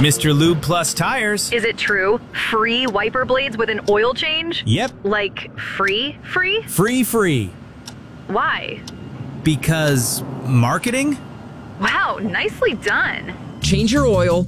Mr. Lube Plus Tires. Is it true? Free wiper blades with an oil change? Yep. Like free? Free. Why? Because marketing? Wow, nicely done. Change your oil,